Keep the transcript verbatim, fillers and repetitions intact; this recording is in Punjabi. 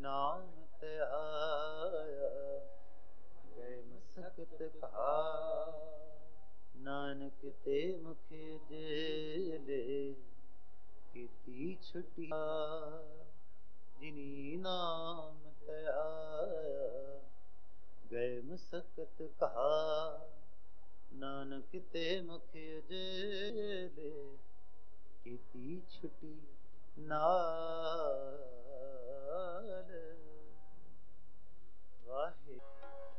ਨਾਮ ਤੇ ਆਇਆ, ਗਏ ਮਸਕਤ ਕਹਾ। ਨਾਨਕ ਤੇ ਮੁਖ ਜੇਲੇ, ਕੀਤੀ ਛੁਟਿਆ। ਜਿਨੀ ਨਾਮ ਤੇ ਆਇਆ, ਗਏ ਮਸਕਤ ਕਹਾ। ਨਾਨਕ ਤੇ ਮੁਖ ਜੇਲੇ, ਕੀਤੀ ਛੁਟੀ ਨਾਲ। ਵਾਹਿ